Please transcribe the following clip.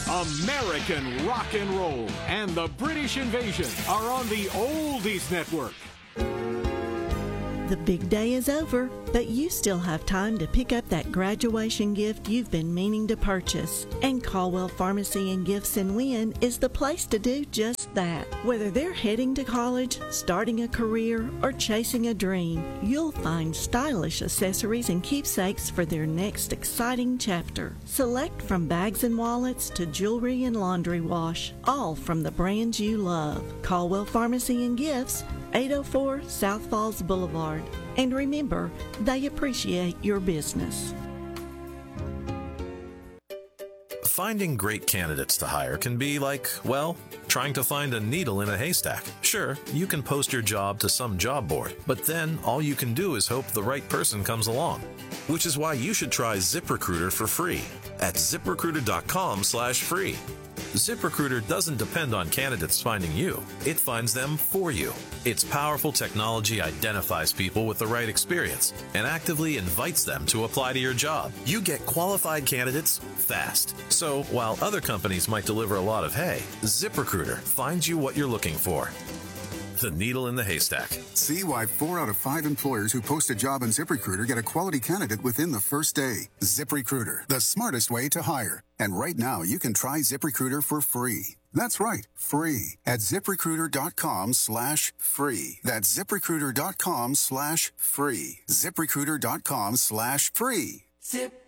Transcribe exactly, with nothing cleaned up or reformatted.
American rock and roll and the British invasion are on the Oldies Network. The big day is over, but you still have time to pick up that graduation gift you've been meaning to purchase. And Caldwell Pharmacy and Gifts in Wynn is the place to do just that. Whether they're heading to college, starting a career, or chasing a dream, you'll find stylish accessories and keepsakes for their next exciting chapter. Select from bags and wallets to jewelry and laundry wash, all from the brands you love. Caldwell Pharmacy and Gifts, eight oh four South Falls Boulevard. And remember, they appreciate your business. Finding great candidates to hire can be like, well, trying to find a needle in a haystack. Sure, you can post your job to some job board, but then all you can do is hope the right person comes along. Which is why you should try ZipRecruiter for free at ZipRecruiter.com slash free. ZipRecruiter doesn't depend on candidates finding you. It finds them for you. Its powerful technology identifies people with the right experience and actively invites them to apply to your job. You get qualified candidates fast. So while other companies might deliver a lot of hay, ZipRecruiter finds you what you're looking for. The needle in the haystack. See why four out of five employers who post a job on ZipRecruiter get a quality candidate within the first day. ZipRecruiter, the smartest way to hire. And right now, you can try ZipRecruiter for free. That's right, free at ZipRecruiter.com slash free. That's ZipRecruiter.com slash free. ZipRecruiter.com slash free. Zip.